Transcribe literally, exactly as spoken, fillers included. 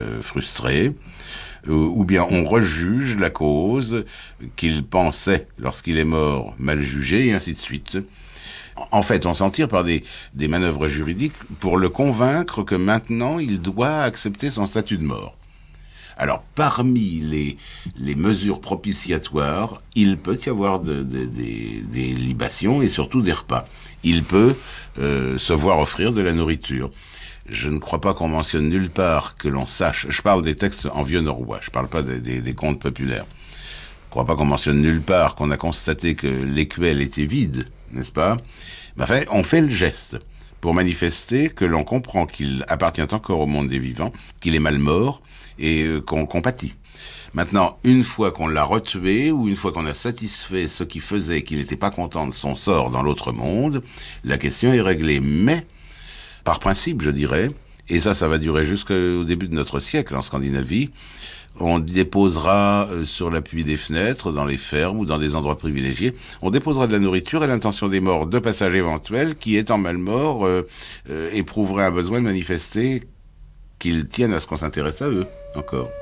euh, frustré, euh, ou bien on rejuge la cause qu'il pensait, lorsqu'il est mort, mal jugée, et ainsi de suite. En fait, on s'en tire par des, des manœuvres juridiques pour le convaincre que maintenant, il doit accepter son statut de mort. Alors, parmi les, les mesures propitiatoires, il peut y avoir de, de, des, des libations et surtout des repas. Il peut euh, se voir offrir de la nourriture. Je ne crois pas qu'on mentionne nulle part que l'on sache, je parle des textes en vieux norrois, je ne parle pas des, des, des contes populaires. Je ne crois pas qu'on mentionne nulle part qu'on a constaté que l'écuelle était vide, n'est-ce pas? Mais enfin, on fait le geste pour manifester que l'on comprend qu'il appartient encore au monde des vivants, qu'il est mal mort, et euh, qu'on compatit. Maintenant, une fois qu'on l'a retué, ou une fois qu'on a satisfait ce qui faisait qu'il n'était pas content de son sort dans l'autre monde, la question est réglée. Mais, par principe, je dirais, et ça, ça va durer jusqu'au début de notre siècle en Scandinavie, on déposera euh, sur l'appui des fenêtres, dans les fermes ou dans des endroits privilégiés, on déposera de la nourriture à l'intention des morts de passage éventuel qui, étant mal morts, euh, euh, éprouveraient un besoin de manifester qu'ils tiennent à ce qu'on s'intéresse à eux, encore.